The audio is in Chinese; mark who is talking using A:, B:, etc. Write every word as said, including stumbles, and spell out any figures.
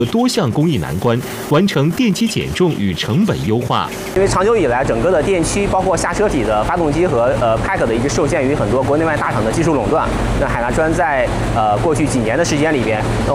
A: 多项工艺难关，完成电机减重与成本优化。
B: 因为长久以来，整个的电驱包括下车体的发动机和呃 pack 的一直受限于很多国内外大厂的技术垄断。那海纳专在呃过去几年的时间里边，